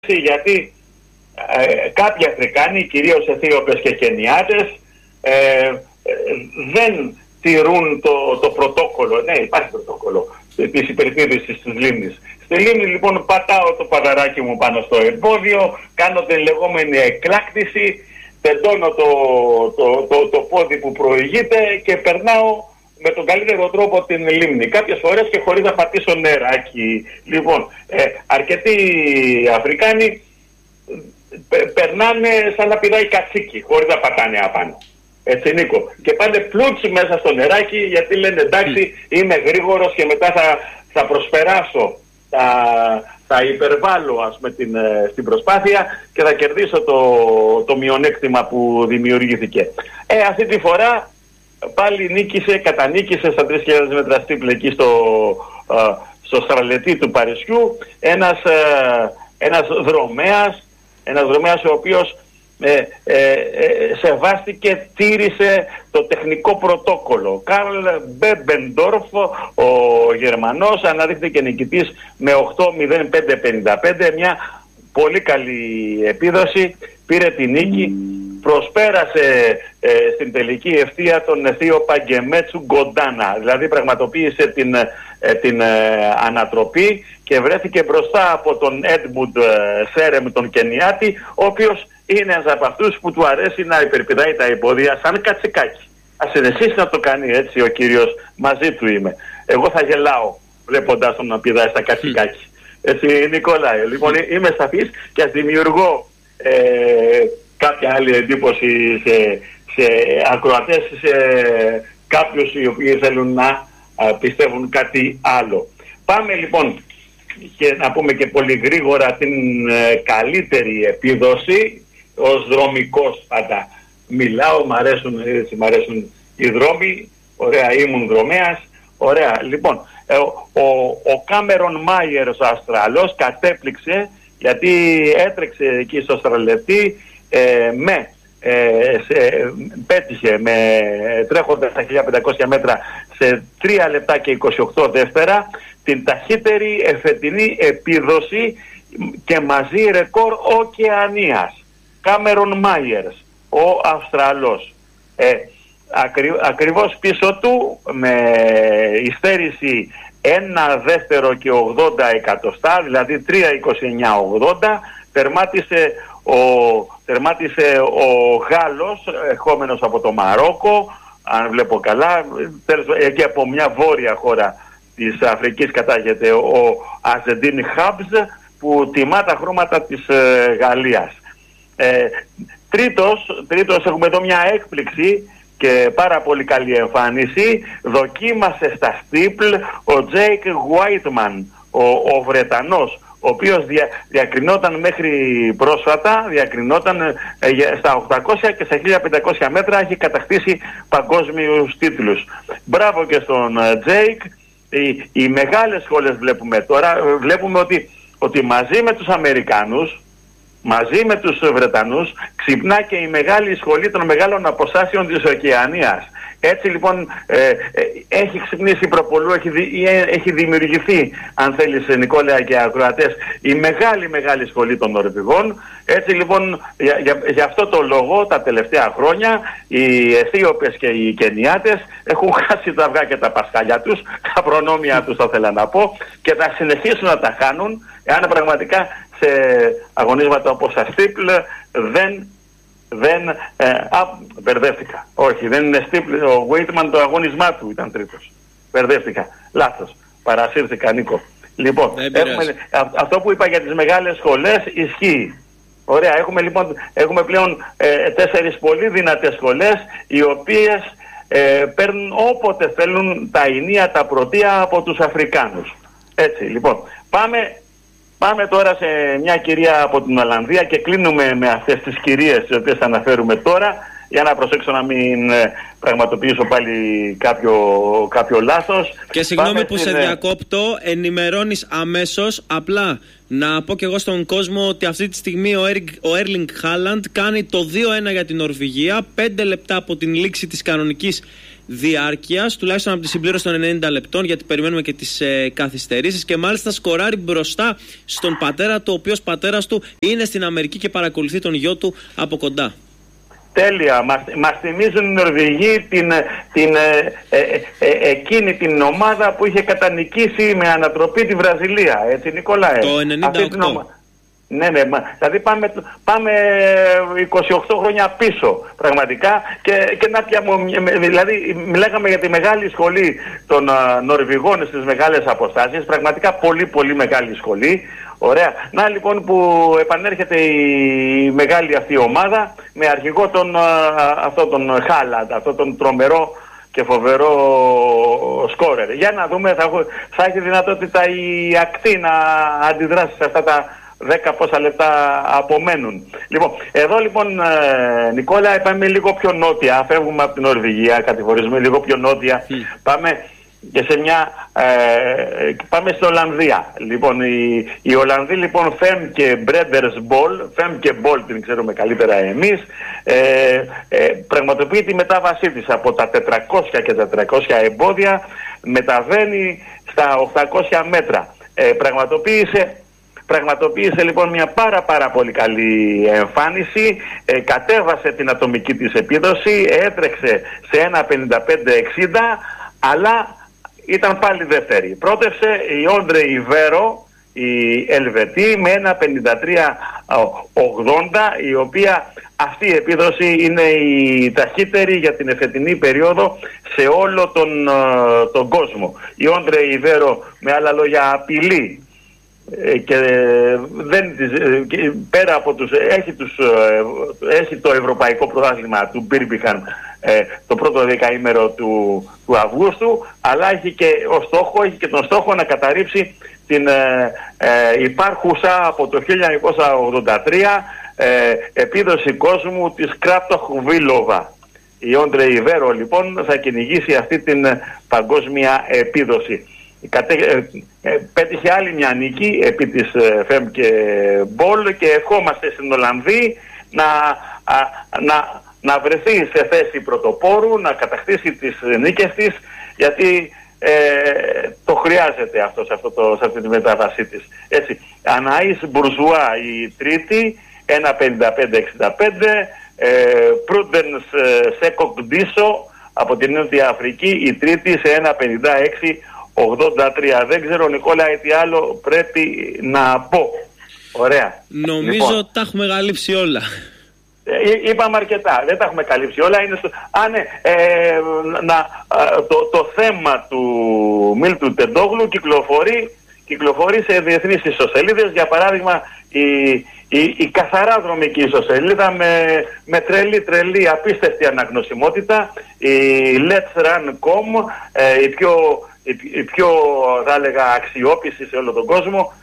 γιατί κάποιοι Αφρικάνοι, κυρίως Αιθίωπες και Κενιάτες, δεν τηρούν το πρωτόκολλο. Ναι, υπάρχει πρωτόκολλο της υπερπίδησης της λίμνης. Στη λίμνη λοιπόν πατάω το παδαράκι μου πάνω στο εμπόδιο, κάνω την λεγόμενη εκλάκτηση, τεντώνω το πόδι που προηγείται και περνάω με τον καλύτερο τρόπο την λίμνη. Κάποιες φορές και χωρίς να πατήσω νεράκι. Λοιπόν, αρκετοί Αφρικάνοι περνάνε σαν να πηδάει κατσίκι, χωρίς να πατάνε απάνω. Έτσι, Νίκο. Και πάνε πλούτσι μέσα στο νεράκι, γιατί λένε εντάξει, είμαι γρήγορος και μετά θα προσπεράσω, θα υπερβάλλω στην προσπάθεια και θα κερδίσω το μειονέκτημα που δημιουργήθηκε. Αυτή τη φορά πάλι κατανίκησε στα 3.000 μέτρα στίπλ εκεί στο στραλετή του Παρισιού ένας δρομέας ο οποίος σεβάστηκε, τήρησε το τεχνικό πρωτόκολλο. Καρλ Μπέμπεντορφ, ο Γερμανός, αναδείχθηκε νικητής με 8.05.55, μια πολύ καλή επίδοση, πήρε τη νίκη, προσπέρασε στην τελική ευθεία τον Αιθίωπα Γκεμέτσου Γκοντάνα, δηλαδή πραγματοποίησε την ανατροπή και βρέθηκε μπροστά από τον Έντμουντ Σέρεμ, τον Κενιάτη, ο οποίος είναι ένας από αυτούς που του αρέσει να υπερπηδάει τα εμπόδια σαν κατσικάκι. Ας συνεχίσει να το κάνει έτσι ο κύριος, μαζί του είμαι. Εγώ θα γελάω βλέποντας τον να πηδάει στα κατσικάκι. Έτσι, Νικόλαε. Λοιπόν, είμαι σαφής και ας δημιουργώ κάποια άλλη εντύπωση σε ακροατές, σε κάποιους οι οποίοι θέλουν να πιστεύουν κάτι άλλο. Πάμε λοιπόν και να πούμε και πολύ γρήγορα την καλύτερη επίδοση. Ως δρομικός πάντα μιλάω, μ' αρέσουν οι δρόμοι, ωραία, ήμουν δρομέας, ωραία. Λοιπόν, ο Κάμερον Μάιερς, ο Αυστραλός, κατέπληξε γιατί έτρεξε εκεί στο στραλετή πέτυχε τρέχοντας τα 1500 μέτρα σε 3 λεπτά και 28 δεύτερα την ταχύτερη εφετινή επίδοση και μαζί ρεκόρ ωκεανίας. Κάμερον Μάιερς, ο Αυστραλός. Ακριβώς πίσω του, με υστέρηση 1 δεύτερο και 80 εκατοστά, δηλαδή 3.29.80, τερμάτισε ο Γάλλος, ερχόμενος από το Μαρόκο, αν βλέπω καλά, εκεί από μια βόρεια χώρα της Αφρικής κατάγεται ο Αζεντίν Χάμπς, που τιμά τα χρώματα της Γαλλίας. Τρίτος έχουμε εδώ μια έκπληξη και πάρα πολύ καλή εμφάνιση. Δοκίμασε στα στίπλ ο Τζέικ Γουάιτμαν, ο Βρετανός, ο οποίος διακρινόταν μέχρι πρόσφατα, στα 800 και στα 1500 μέτρα, έχει κατακτήσει παγκόσμιους τίτλους. Μπράβο και στον Τζέικ. Οι μεγάλες σχόλες βλέπουμε τώρα, βλέπουμε ότι μαζί με τους Αμερικάνους, μαζί με τους Βρετανούς, ξυπνά και η μεγάλη σχολή των μεγάλων αποστάσεων της ωκεανίας. Έτσι λοιπόν έχει ξυπνήσει προπολού, έχει δημιουργηθεί, αν θέλεις Νικόλαια και ακροατές, η μεγάλη σχολή των Νορβηγών. Έτσι λοιπόν για αυτό το λόγο τα τελευταία χρόνια οι Αιθίωπες και οι Κενιάτες έχουν χάσει τα αυγά και τα πασχάλια τους, τα προνόμια τους θα ήθελα να πω, και θα συνεχίσουν να τα χάνουν εάν πραγματικά σε αγωνίσματα όπως τα στίπλ μπερδεύτηκα. Όχι, δεν είναι στίπλ. Ο Γουίτμαν το αγώνισμά του ήταν τρίτος. Μπερδεύτηκα. Λάθος. Παρασύρθηκα, Νίκο. Λοιπόν, αυτό που είπα για τις μεγάλες σχολές ισχύει. Ωραία, έχουμε πλέον 4 πολύ δυνατές σχολές, οι οποίες παίρνουν όποτε θέλουν τα ηνία, τα πρωτεία από τους Αφρικάνους. Έτσι, λοιπόν, Πάμε τώρα σε μια κυρία από την Ολλανδία και κλείνουμε με αυτές τις κυρίες τις οποίες θα αναφέρουμε τώρα, για να προσέξω να μην πραγματοποιήσω πάλι κάποιο λάθος. Και συγγνώμη που σε διακόπτω, ενημερώνεις αμέσως. Απλά να πω και εγώ στον κόσμο ότι αυτή τη στιγμή ο Έρλινγκ Χάλαντ κάνει το 2-1 για την Νορβηγία, 5 λεπτά από την λήξη της κανονικής διάρκειας, τουλάχιστον από τη συμπλήρωση των 90 λεπτών, γιατί περιμένουμε και τις καθυστερήσεις, και μάλιστα σκοράρει μπροστά στον πατέρα του, ο οποίος πατέρας του είναι στην Αμερική και παρακολουθεί τον γιο του από κοντά. Τέλεια. Μας θυμίζουν οι Νορβηγοί εκείνη την ομάδα που είχε κατανικήσει με ανατροπή τη Βραζιλία. Έτσι, Νικόλαε. Το 98. Ναι, δηλαδή πάμε 28 χρόνια πίσω πραγματικά και να πιάμε, δηλαδή μιλάγαμε για τη μεγάλη σχολή των Νορβηγών στις μεγάλες αποστάσεις, πραγματικά πολύ πολύ μεγάλη σχολή. Ωραία. Να λοιπόν που επανέρχεται η μεγάλη αυτή ομάδα με αρχηγό αυτόν τον Χάλαντ, αυτόν τον τρομερό και φοβερό σκόρερ. Για να δούμε, θα έχει δυνατότητα η ακτή να αντιδράσει σε αυτά τα 10 πόσα λεπτά απομένουν. Λοιπόν, εδώ λοιπόν Νικόλα, πάμε λίγο πιο νότια, φεύγουμε από την Νορβηγία, κατηγορίζουμε λίγο πιο νότια, πάμε και σε πάμε στην Ολλανδία. Λοιπόν, οι Ολλανδοί λοιπόν Φεμ και Μπρέντερς Μπολ, Φεμ και Μπολ την ξέρουμε καλύτερα εμείς, πραγματοποιεί τη μετάβασή της από τα 400 και τα 300 εμπόδια, μεταβαίνει στα 800 μέτρα. Πραγματοποίησε λοιπόν μια πάρα πολύ καλή εμφάνιση, κατέβασε την ατομική της επίδοση, έτρεξε σε 1.55.60, αλλά ήταν πάλι δεύτερη. Πρότευσε η Όντρε Ιβέρο, η Ελβετή, με 1.53.80, η οποία αυτή η επίδοση είναι η ταχύτερη για την εφετινή περίοδο σε όλο τον κόσμο. Η Όντρε Ιβέρο, με άλλα λόγια, απειλεί και πέρα από έχει το ευρωπαϊκό πρωτάθλημα του Μπίρμπιχαν το πρώτο δεκαήμερο του Αυγούστου, αλλά έχει και τον στόχο να καταρρύψει την υπάρχουσα από το 1983 επίδοση κόσμου της Κράτοχβίλοβα. Η Όντρε Ιβέρο λοιπόν θα κυνηγήσει αυτή την παγκόσμια επίδοση. Πέτυχε άλλη μια νίκη επί της Φεμ και Μπολ και ευχόμαστε στην Ολλανδή να βρεθεί σε θέση πρωτοπόρου, να κατακτήσει τις νίκες της, γιατί το χρειάζεται αυτό σε αυτή τη μετάβασή της. Έτσι, Αναΐς Μπουρζουά η τρίτη, 1.55.65, Προύντενς Σεκοκντίσο από την Νότια Αφρική η τρίτη σε 1.56.83. Δεν ξέρω, Νικόλα, τι άλλο πρέπει να πω. Ωραία. Νομίζω λοιπόν, τα έχουμε καλύψει όλα. Είπαμε αρκετά. Δεν τα έχουμε καλύψει όλα. Είναι το θέμα του Μίλτου Τεντόγλου κυκλοφορεί σε διεθνείς ιστοσελίδες. Για παράδειγμα, η καθαρά δρομική ιστοσελίδα με τρελή απίστευτη αναγνωσιμότητα, η Let's Run.com, η πιο θα έλεγα αξιόπιστη σε όλο τον κόσμο,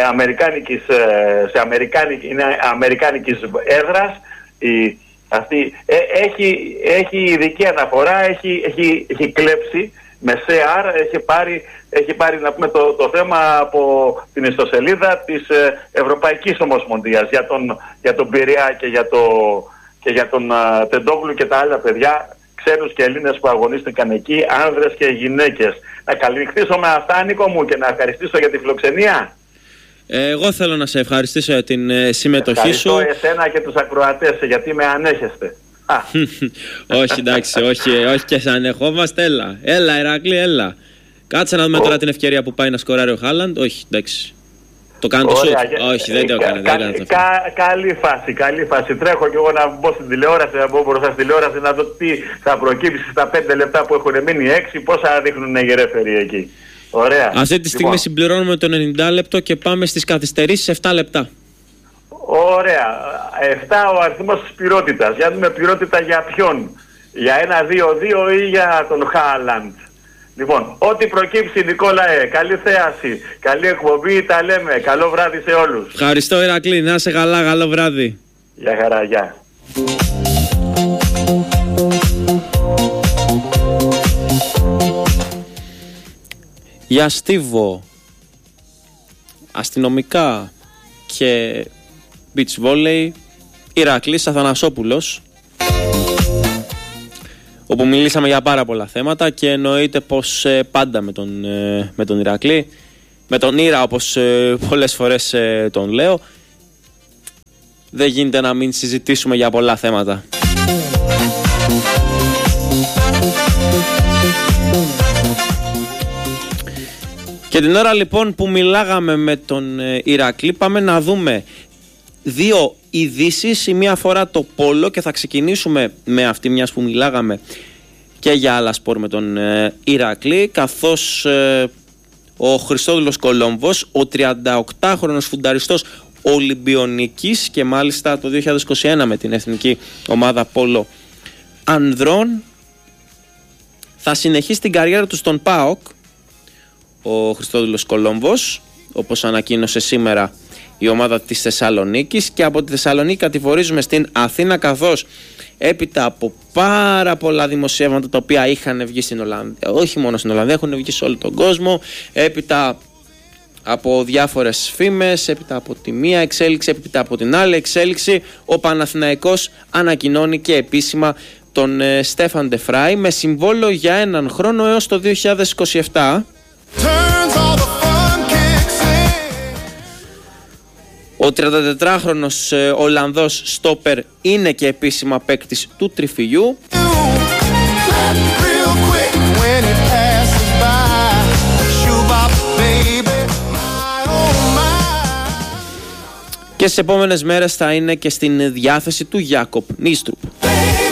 είναι αμερικάνικης έδρας. Αυτή έχει ειδική αναφορά, έχει κλέψει με ΣΕΑΡ, έχει πάρει να πούμε το θέμα από την ιστοσελίδα της Ευρωπαϊκής Ομοσπονδίας για τον Πειραιά και για τον Τεντόγλου και τα άλλα παιδιά, ξένους και Ελλήνες που αγωνίστηκαν εκεί, άνδρες και γυναίκες. Να καληνυχτήσω με αυτά, Νίκο μου, και να ευχαριστήσω για τη φιλοξενία. Εγώ θέλω να σε ευχαριστήσω για την συμμετοχή σου. Ευχαριστώ εσένα και τους ακροατές, γιατί με ανέχεστε. Όχι, εντάξει, όχι και σε ανεχόμαστε. Έλα Ηρακλή, έλα. Κάτσε να δούμε τώρα την ευκαιρία που πάει να σκοράρει ο Χάλαντ. Όχι, εντάξει. Το κάνει το σουτ. Όχι, δεν το έκανε. Καλή φάση. Τρέχω κι εγώ να μπω στην τηλεόραση, να μπω μπροστά στην τηλεόραση να δω τι θα προκύψει στα 5 λεπτά που έχουν μείνει 6, πόσα δείχνουν οι ρέφεροι εκεί. Ωραία. Αυτή τη στιγμή συμπληρώνουμε το 90 λεπτό και πάμε στις καθυστερήσεις 7 λεπτά. Ωραία. 7 ο αριθμός της πληρότητας. Για να δούμε πληρότητα για ποιον. Για 1-2-2 ή για τον Χάλαντ. Λοιπόν, ό,τι προκύψει, Νικόλαε, καλή θέαση, καλή εκπομπή, τα λέμε. Καλό βράδυ σε όλους. Ευχαριστώ Ηρακλή, να είσαι καλά, καλό βράδυ. Γεια χαρά, γεια. Για Στίβο, αστυνομικά και beach volley, Ηρακλής Αθανασόπουλος. όπου μιλήσαμε για πάρα πολλά θέματα και εννοείται πως πάντα με τον Ηρακλή, με τον Ήρα όπως πολλές φορές τον λέω, δεν γίνεται να μην συζητήσουμε για πολλά θέματα. Και την ώρα λοιπόν που μιλάγαμε με τον Ηρακλή, πάμε να δούμε δύο ειδήσεις. Η μία αφορά το πόλο και θα ξεκινήσουμε με αυτή, μιας που μιλάγαμε και για άλλα σπορ με τον Ηρακλή, καθώς ο Χριστόδουλος Κολόμβος, ο 38χρονος φουνταριστός Ολυμπιονίκης και μάλιστα το 2021 με την εθνική ομάδα πόλο ανδρών, θα συνεχίσει την καριέρα του στον ΠΑΟΚ. Ο Χριστόδουλος Κολόμβος, όπως ανακοίνωσε σήμερα η ομάδα της Θεσσαλονίκης, και από τη Θεσσαλονίκη κατηφορίζουμε στην Αθήνα, καθώς έπειτα από πάρα πολλά δημοσιεύματα τα οποία είχαν βγει στην Ολλανδία, όχι μόνο στην Ολλανδία, έχουν βγει σε όλο τον κόσμο, έπειτα από διάφορες φήμες, έπειτα από τη μία εξέλιξη, έπειτα από την άλλη εξέλιξη, ο Παναθηναϊκός ανακοινώνει και επίσημα τον Στέφαν Ντε Φράι με συμβόλαιο για 1 χρόνο έως το 2027. Ο 34χρονος Ολλανδός στόπερ είναι και επίσημα παίκτης του Τριφυλιού. Και στις επόμενες μέρες θα είναι και στην διάθεση του Γιάκοπ Νίστρουπ.